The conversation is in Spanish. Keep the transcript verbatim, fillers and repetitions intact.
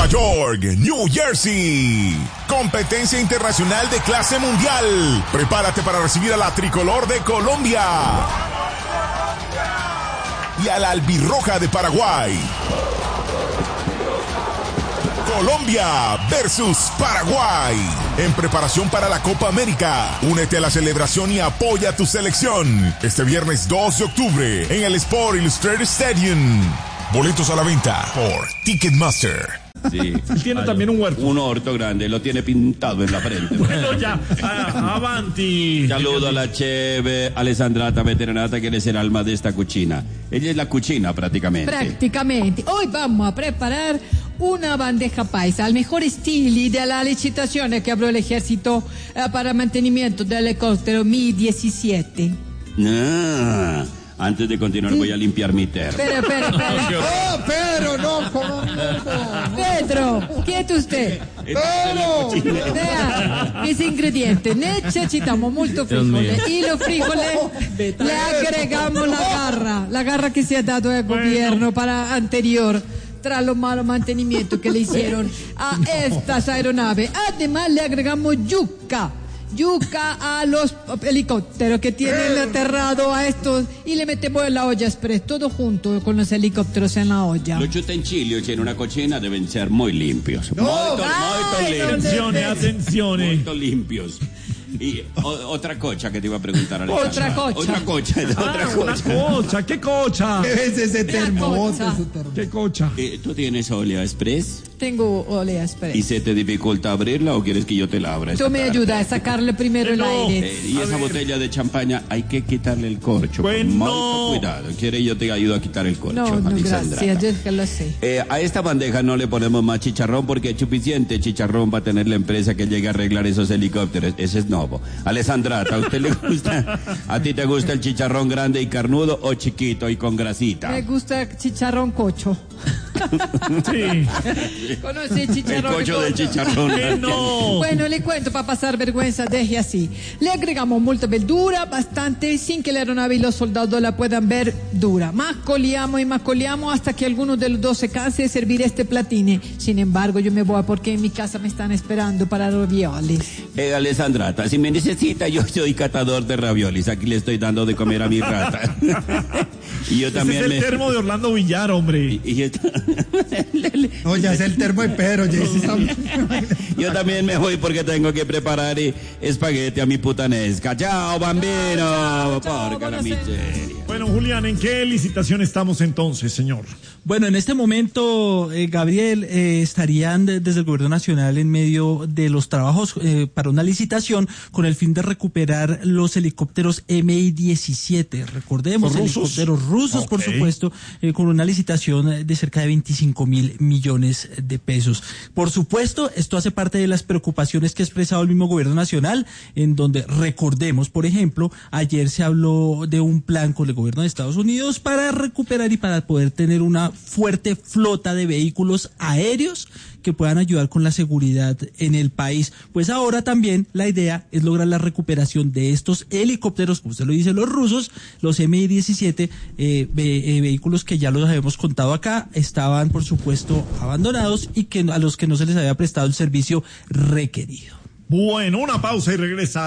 York, New Jersey. Competencia internacional de clase mundial. Prepárate para recibir a la tricolor de Colombia y a la albirroja de Paraguay. Colombia versus Paraguay. En preparación para la Copa América. Únete a la celebración y apoya a tu selección. Este viernes dos de octubre en el Sport Illustrated Stadium. Boletos a la venta por Ticketmaster. Sí. Él tiene también un huerto. Un orto grande, lo tiene pintado en la frente. Bueno, ya, ah, avanti. Saludo a la cheve Alessandrata Veteranata, que es el alma de esta cucina. Ella es la cucina prácticamente. Prácticamente. Hoy vamos a preparar una bandeja paisa al mejor estilo de la licitación que abrió el ejército eh, para mantenimiento del helicóptero Mi diecisiete. Ah, antes de continuar voy a limpiar mi termo. Espera, espera, espera. ¡Oh, Pedro, no! ¿Cómo no? Pedro, quieto usted. ¡Pedro! Vea, mis ingredientes. Necesitamos mucho frijoles. Y los frijoles le agregamos la garra. La garra que se ha dado al gobierno para anterior, tras los malos mantenimientos que le hicieron a estas aeronaves. Además le agregamos yuca. Yuca a los helicópteros que tienen aterrado a estos y le metemos en la olla express, todo junto con los helicópteros en la olla. Los utensilios en una cocina deben ser muy limpios. No. Molto, Ay, molto limpios. Atenzione, atenzione. Molto limpios. Y o, otra cocha que te iba a preguntar, Alejandra. Otra cocha. Otra cocha, otra Ah, una cocha. cocha, ¿qué cocha? ¿Qué es ese termo? cocha. Bote ese termo. ¿Qué cocha? Eh, ¿Tú tienes Olea Express? Tengo olea ¿Y express. se te dificulta abrirla o quieres que yo te la abra? esta Tú me tarde? ayudas a sacarle primero el No. aire. Eh, y A esa ver. botella de champaña hay que quitarle el corcho. Bueno. Con molto cuidado. ¿Quiere yo te ayudo a quitar el corcho? No, no, Alexandra? gracias, yo que lo sé. Eh, a esta bandeja no le ponemos más chicharrón porque es suficiente chicharrón para tener la empresa que llegue a arreglar esos helicópteros. Ese es nuevo. Alessandrata, ¿a usted le gusta? ¿A ti te gusta el chicharrón grande y carnudo o chiquito y con grasita? Me gusta el chicharrón cocho. Sí. ¿Conoce el El chicharrón cocho de cocho? chicharrón. Que no. Bueno, le cuento, para pasar vergüenza, deje así. Le agregamos mucha verdura, bastante, sin que la aeronave y los soldados la puedan ver dura. Más coleamos y más coleamos hasta que alguno de los dos se canse de servir este platine. Sin embargo, yo me voy porque en mi casa me están esperando para raviolis. Eh, Alessandrata, si me necesita, yo soy catador de raviolis. Aquí le estoy dando de comer a mi rata. Y yo Ese también es el me... termo de Orlando Villar, hombre. y yo, No, ya es el termo de Pedro, ya es esa- yo también me voy porque tengo que preparar eh, espagueti a mi putanesca. Chao, bambino. Chao, chao, Porca la buenas miseria. Bueno, Julián, ¿en qué licitación estamos entonces, señor? Bueno, en este momento, eh, Gabriel, eh, estarían de- desde el Gobierno Nacional en medio de los trabajos eh, para una licitación con el fin de recuperar los helicópteros M I diecisiete. Recordemos, ¿Los rusos? helicópteros rusos, por Ok. supuesto, eh, con una licitación de cerca de veinticinco mil millones de pesos. Por supuesto, esto hace parte de las preocupaciones que ha expresado el mismo Gobierno Nacional, en donde, recordemos, por ejemplo, ayer se habló de un plan con el Gobierno de Estados Unidos para recuperar y para poder tener una fuerte flota de vehículos aéreos que puedan ayudar con la seguridad en el país. Pues ahora también la idea es lograr la recuperación de estos helicópteros, como usted lo dice, los rusos, los M I diecisiete, eh, ve- eh, vehículos que ya los habíamos contado acá, estaban por supuesto abandonados y que a los que no se les había prestado el servicio requerido. Bueno, una pausa y regresa.